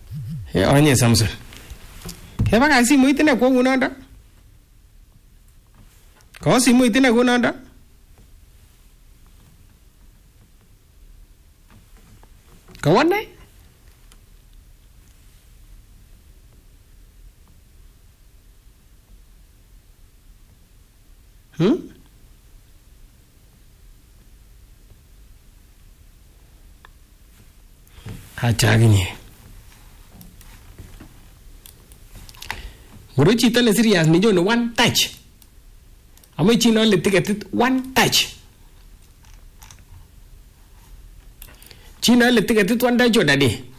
Onye Samson. Keba ka simoit ine kwa kunondo. Ko simoit ine kunondo. Kawane? Hachaginye. Ngoro chito ne serious ni jone one touch. Amo chino le ticket one touch. Chino le ticket one touch odade.